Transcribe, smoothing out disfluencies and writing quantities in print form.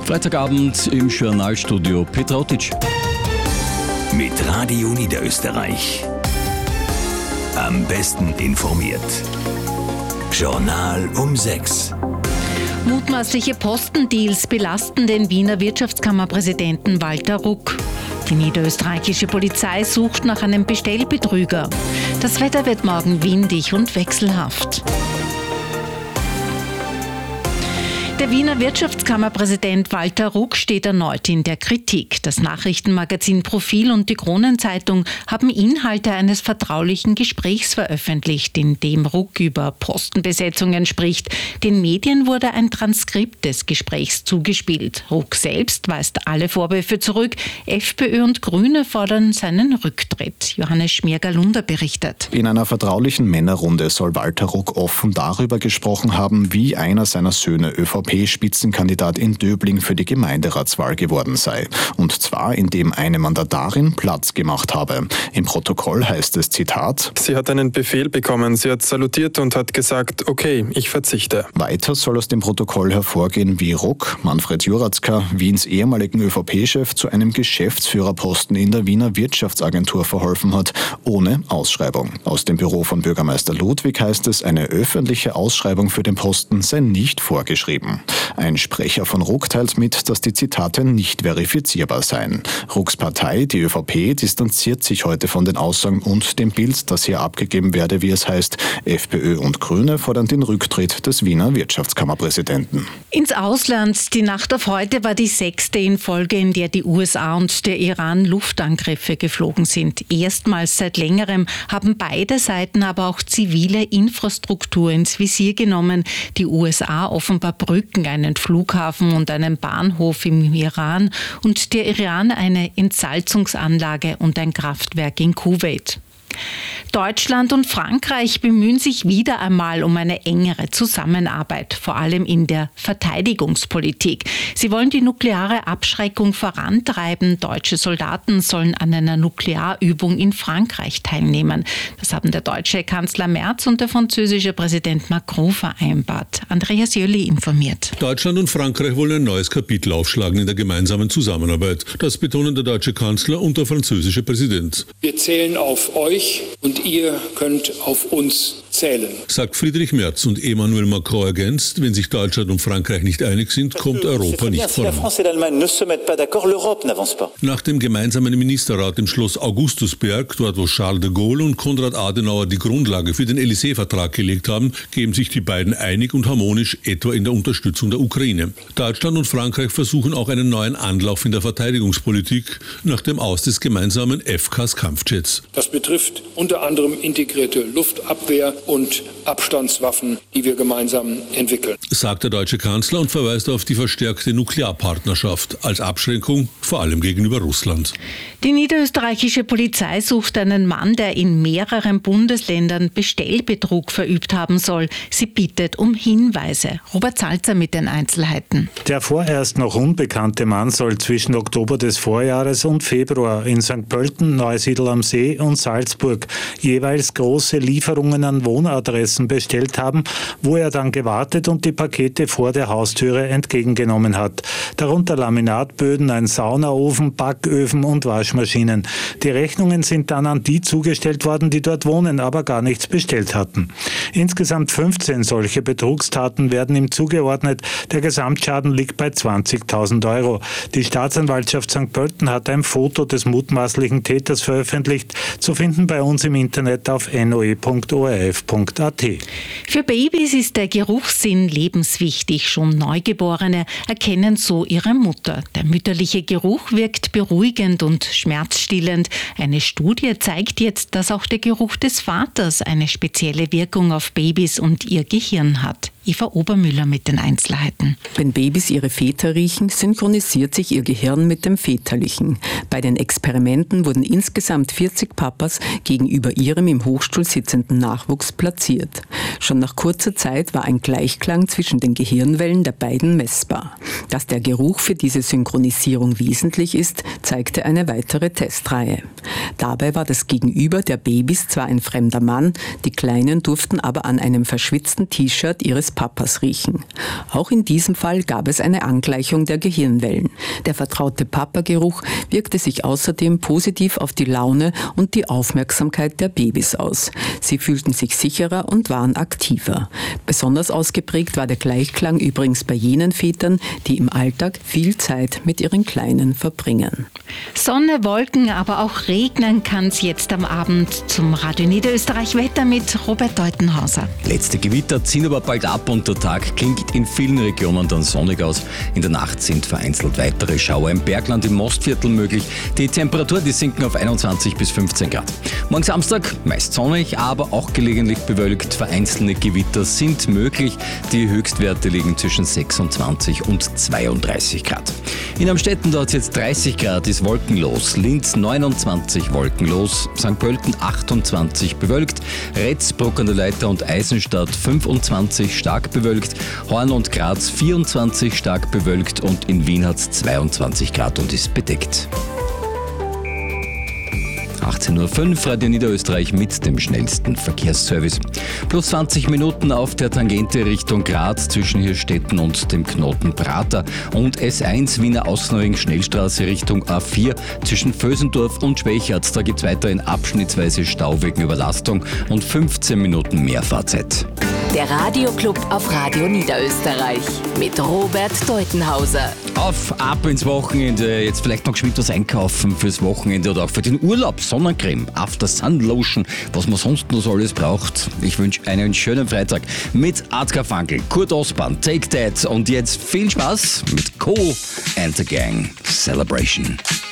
Freitagabend im Journalstudio Petra Otic. Mit Radio Niederösterreich. Am besten informiert. Journal um 6. Mutmaßliche Postendeals belasten den Wiener Wirtschaftskammerpräsidenten Walter Ruck. Die niederösterreichische Polizei sucht nach einem Bestellbetrüger. Das Wetter wird morgen windig und wechselhaft. Der Wiener Wirtschaftskammerpräsident Walter Ruck steht erneut in der Kritik. Das Nachrichtenmagazin Profil und die Kronenzeitung haben Inhalte eines vertraulichen Gesprächs veröffentlicht, in dem Ruck über Postenbesetzungen spricht. Den Medien wurde ein Transkript des Gesprächs zugespielt. Ruck selbst weist alle Vorwürfe zurück. FPÖ und Grüne fordern seinen Rücktritt. Johannes Schmierger-Lunder berichtet. In einer vertraulichen Männerrunde soll Walter Ruck offen darüber gesprochen haben, wie einer seiner Söhne ÖVP-Spitzenkandidat in Döbling für die Gemeinderatswahl geworden sei. Und zwar, indem eine Mandatarin Platz gemacht habe. Im Protokoll heißt es, Zitat: Sie hat einen Befehl bekommen, sie hat salutiert und hat gesagt, okay, ich verzichte. Weiter soll aus dem Protokoll hervorgehen, wie Ruck, Manfred Juratzka, Wiens ehemaligen ÖVP-Chef, zu einem Geschäftsführerposten in der Wiener Wirtschaftsagentur verholfen hat, ohne Ausschreibung. Aus dem Büro von Bürgermeister Ludwig heißt es, eine öffentliche Ausschreibung für den Posten sei nicht vorgeschrieben. Ein Sprecher von Ruck teilt mit, dass die Zitate nicht verifizierbar seien. Rucks Partei, die ÖVP, distanziert sich heute von den Aussagen und dem Bild, das hier abgegeben werde, wie es heißt. FPÖ und Grüne fordern den Rücktritt des Wiener Wirtschaftskammerpräsidenten. Ins Ausland. Die Nacht auf heute war die 6. in Folge, in der die USA und der Iran Luftangriffe geflogen sind. Erstmals seit längerem haben beide Seiten aber auch zivile Infrastruktur ins Visier genommen. Die USA offenbar Brücken, einen Flughafen und einen Bahnhof im Iran und der Iran eine Entsalzungsanlage und ein Kraftwerk in Kuwait. Deutschland und Frankreich bemühen sich wieder einmal um eine engere Zusammenarbeit, vor allem in der Verteidigungspolitik. Sie wollen die nukleare Abschreckung vorantreiben. Deutsche Soldaten sollen an einer Nuklearübung in Frankreich teilnehmen. Das haben der deutsche Kanzler Merz und der französische Präsident Macron vereinbart. Andreas Jöli informiert. Deutschland und Frankreich wollen ein neues Kapitel aufschlagen in der gemeinsamen Zusammenarbeit. Das betonen der deutsche Kanzler und der französische Präsident. Wir zählen auf euch und ihr könnt auf uns zählen, sagt Friedrich Merz, und Emmanuel Macron ergänzt, wenn sich Deutschland und Frankreich nicht einig sind, kommt Europa nicht voran. Nach dem gemeinsamen Ministerrat im Schloss Augustusberg, dort wo Charles de Gaulle und Konrad Adenauer die Grundlage für den Élysée-Vertrag gelegt haben, geben sich die beiden einig und harmonisch, etwa in der Unterstützung der Ukraine. Deutschland und Frankreich versuchen auch einen neuen Anlauf in der Verteidigungspolitik nach dem Aus des gemeinsamen FCAS-Kampfjets. Das betrifft unter anderem integrierte Luftabwehr und Abstandswaffen, die wir gemeinsam entwickeln, sagt der deutsche Kanzler und verweist auf die verstärkte Nuklearpartnerschaft als Abschränkung, vor allem gegenüber Russland. Die niederösterreichische Polizei sucht einen Mann, der in mehreren Bundesländern Bestellbetrug verübt haben soll. Sie bittet um Hinweise. Robert Salzer mit den Einzelheiten. Der vorerst noch unbekannte Mann soll zwischen Oktober des Vorjahres und Februar in St. Pölten, Neusiedl am See und Salzburg jeweils große Lieferungen an Wohnadressen bestellt haben, wo er dann gewartet und die Pakete vor der Haustüre entgegengenommen hat. Darunter Laminatböden, ein Saunaofen, Backöfen und Waschmaschinen. Die Rechnungen sind dann an die zugestellt worden, die dort wohnen, aber gar nichts bestellt hatten. Insgesamt 15 solche Betrugstaten werden ihm zugeordnet. Der Gesamtschaden liegt bei 20.000 Euro. Die Staatsanwaltschaft St. Pölten hat ein Foto des mutmaßlichen Täters veröffentlicht, zu finden bei uns im Internet auf noe.orf.at. Für Babys ist der Geruchssinn lebenswichtig. Schon Neugeborene erkennen so ihre Mutter. Der mütterliche Geruch wirkt beruhigend und schmerzstillend. Eine Studie zeigt jetzt, dass auch der Geruch des Vaters eine spezielle Wirkung auf Babys und ihr Gehirn hat. Eva Obermüller mit den Einzelheiten. Wenn Babys ihre Väter riechen, synchronisiert sich ihr Gehirn mit dem väterlichen. Bei den Experimenten wurden insgesamt 40 Papas gegenüber ihrem im Hochstuhl sitzenden Nachwuchs platziert. Schon nach kurzer Zeit war ein Gleichklang zwischen den Gehirnwellen der beiden messbar. Dass der Geruch für diese Synchronisierung wesentlich ist, zeigte eine weitere Testreihe. Dabei war das Gegenüber der Babys zwar ein fremder Mann, die Kleinen durften aber an einem verschwitzten T-Shirt ihres Papas riechen. Auch in diesem Fall gab es eine Angleichung der Gehirnwellen. Der vertraute Papageruch wirkte sich außerdem positiv auf die Laune und die Aufmerksamkeit der Babys aus. Sie fühlten sich sicherer und waren aktiver. Besonders ausgeprägt war der Gleichklang übrigens bei jenen Vätern, die im Alltag viel Zeit mit ihren Kleinen verbringen. Sonne, Wolken, aber auch regnen kann es jetzt am Abend. Zum Radio Niederösterreich Wetter mit Robert Deutenhauser. Letzte Gewitter ziehen aber bald ab und der Tag klingt in vielen Regionen dann sonnig aus. In der Nacht sind vereinzelt weitere Schauer im Bergland, im Mostviertel möglich. Die Temperaturen, die sinken auf 21 bis 15 Grad. Morgen Samstag meist sonnig, aber auch gelegentlich bewölkt. Vereinzelte Gewitter sind möglich. Die Höchstwerte liegen zwischen 26 und 32 Grad. In Amstetten dort jetzt 30 Grad, ist wolkenlos. Linz 29 wolkenlos. St. Pölten 28 bewölkt. Retz, Bruck an der Leiter und Eisenstadt 25 stark bewölkt. Horn und Graz 24 stark bewölkt und in Wien hat es 22 Grad und ist bedeckt. 18.05 Uhr, Radio Niederösterreich mit dem schnellsten Verkehrsservice. Plus 20 Minuten auf der Tangente Richtung Graz zwischen Hirstetten und dem Knoten Prater. Und S1 Wiener Außenring Schnellstraße Richtung A4 zwischen Vösendorf und Schwächert. Da gibt es weiterhin abschnittsweise Stau wegen Überlastung und 15 Minuten mehr Fahrzeit. Der Radioclub auf Radio Niederösterreich mit Robert Deutenhauser. Ab ins Wochenende, jetzt vielleicht noch geschwind was einkaufen fürs Wochenende oder auch für den Urlaub. Sonnencreme, After Sun Lotion, was man sonst noch so alles braucht. Ich wünsche einen schönen Freitag mit Art Garfunkel, Kurt Osborn, Take That und jetzt viel Spaß mit Co and the Gang Celebration.